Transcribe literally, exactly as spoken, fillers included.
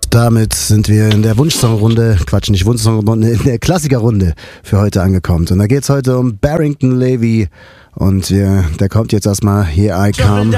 damit sind wir in der Wunschsongrunde, Quatsch, nicht Wunschsongrunde, in der Klassikerrunde für heute angekommen. Und da geht es heute um Barrington Levy und wir, der kommt jetzt erstmal Here I Come.